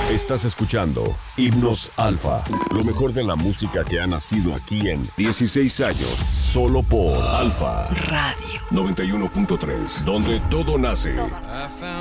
Estás escuchando Himnos Alfa, lo mejor de la música que ha nacido aquí en 16 años, solo por Alfa Radio 91.3, donde todo nace.